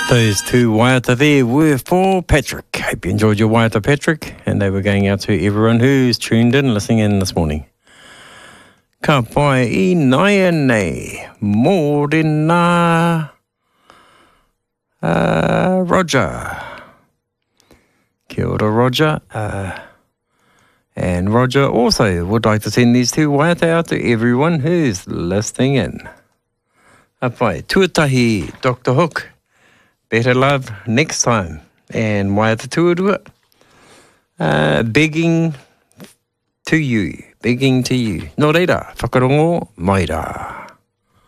Those two waiata there were for Patrick. Hope you enjoyed your waiata, Patrick. And they were going out to everyone who's tuned in, listening in this morning. Ka pai I nai nei, mōrena Roger. Kia ora, Roger. And Roger also would like to send these two waiata out to everyone who's listening in. Apai, tuatahi, Dr. Hook. Better love next time. And waiata tuarua. Begging to you. Begging to you. Nō reira, whakarongo, mai rā.